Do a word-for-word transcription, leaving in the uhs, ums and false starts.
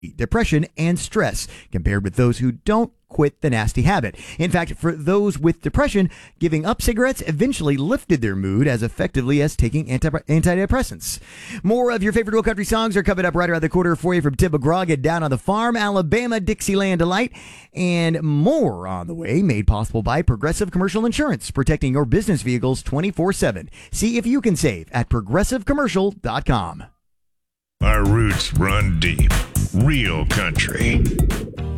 depression, and stress compared with those who don't quit the nasty habit. In fact, for those with depression, giving up cigarettes eventually lifted their mood as effectively as taking anti- antidepressants. More of your favorite real country songs are coming up right around the corner for you from Tim McGraw, Get Down on the Farm, Alabama, Dixieland Delight, and more on the way, made possible by Progressive Commercial Insurance, protecting your business vehicles twenty-four seven. See if you can save at progressive commercial dot com. Our roots run deep. Real country.